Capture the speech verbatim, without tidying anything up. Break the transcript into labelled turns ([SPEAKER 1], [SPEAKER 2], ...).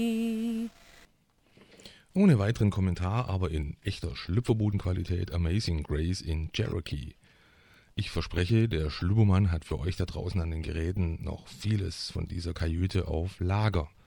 [SPEAKER 1] Ohne weiteren Kommentar, aber in echter Schlüpferbudenqualität Amazing Grace in Cherokee. Ich verspreche, der Schlüppermann hat für euch da draußen an den Geräten noch vieles von dieser Kajüte auf Lager.